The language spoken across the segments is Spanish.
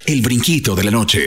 El brinquito de la noche.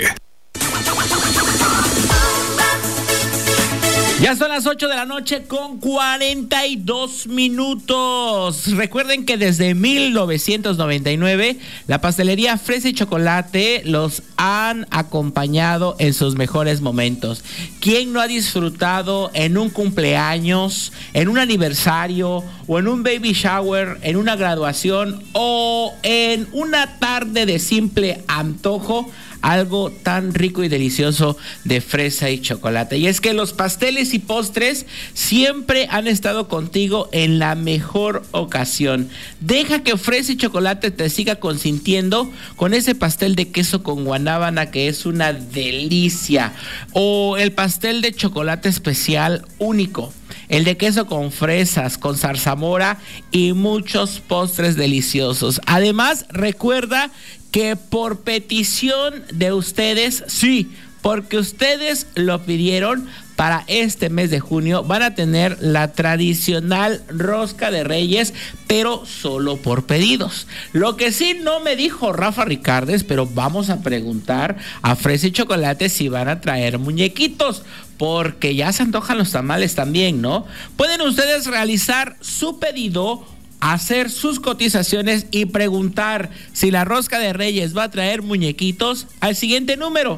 Ya son las 8 de la noche con 42 minutos. Recuerden que desde 1999 la pastelería Fresa y Chocolate los han acompañado en sus mejores momentos. ¿Quién no ha disfrutado en un cumpleaños, en un aniversario o en un baby shower, en una graduación o en una tarde de simple antojo? Algo tan rico y delicioso de fresa y chocolate. Y es que los pasteles y postres siempre han estado contigo en la mejor ocasión. Deja que Fresa y Chocolate te siga consintiendo con ese pastel de queso con guanábana que es una delicia. O el pastel de chocolate especial único. El de queso con fresas, con zarzamora y muchos postres deliciosos. Además, recuerda que por petición de ustedes, sí, porque ustedes lo pidieron, para este mes de junio van a tener la tradicional rosca de Reyes, pero solo por pedidos. Lo que sí no me dijo Rafa Ricardes, pero vamos a preguntar a Fresa y Chocolate si van a traer muñequitos, porque ya se antojan los tamales también, ¿no? Pueden ustedes realizar su pedido, hacer sus cotizaciones y preguntar si la rosca de Reyes va a traer muñequitos al siguiente número: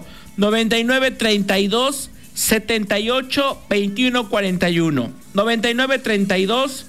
9932 78 21 41. 9932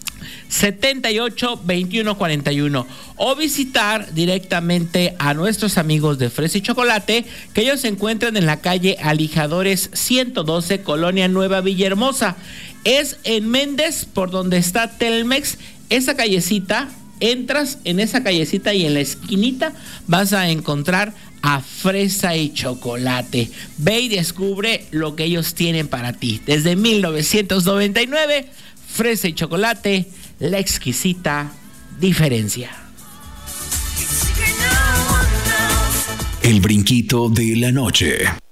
78 21 41, o visitar directamente a nuestros amigos de Fresa y Chocolate, que ellos se encuentran en la calle Alijadores 112, Colonia Nueva Villahermosa. Es en Méndez, por donde está Telmex. Esa callecita, entras en esa callecita y en la esquinita vas a encontrar a Fresa y Chocolate. Ve y descubre lo que ellos tienen para ti. Desde 1999, Fresa y Chocolate, la exquisita diferencia. El brinquito de la noche.